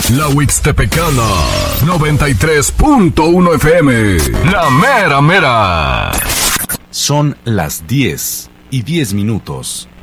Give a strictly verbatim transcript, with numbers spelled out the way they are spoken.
La Huixtepecana, noventa y tres punto uno F M. La mera mera. Son las diez y diez minutos.